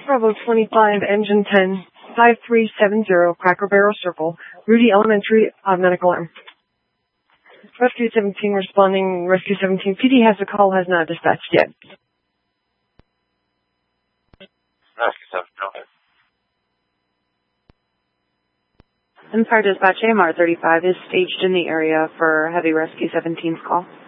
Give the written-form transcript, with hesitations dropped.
Bravo 25, Engine 10, 5370, Cracker Barrel Circle, Rudy Elementary, medical arm. Rescue 17 responding, Rescue 17, PD has a call, has not dispatched yet. Rescue 17, okay. Empire Dispatch AMR 35 is staged in the area for Heavy Rescue 17's call.